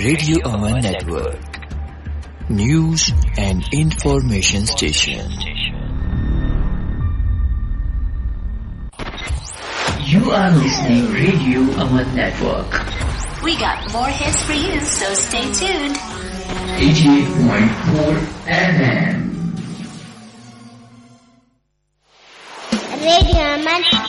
Radio Aman Network. News and information station. You are listening Radio Aman Network. We got more hits for you, so stay tuned. 88.4 FM. Radio Aman